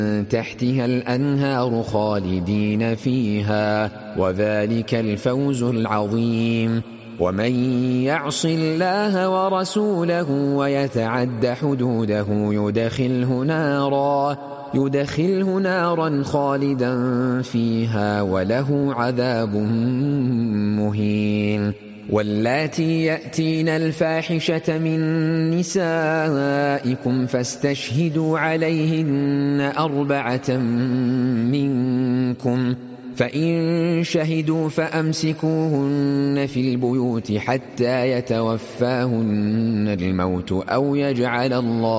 تحتها الأنهار خالدين فيها، وذلك الفوز العظيم. ومن يعص الله ورسوله ويتعد حدوده يدخله نارا خالدا فيها وله عذاب مهين. واللاتي يأتين الفاحشة من نسائكم فاستشهدوا عليهن 4 منكم، فإن شهدوا فأمسكوهن في البيوت حتى يتوفاهن الموت أو يجعل الله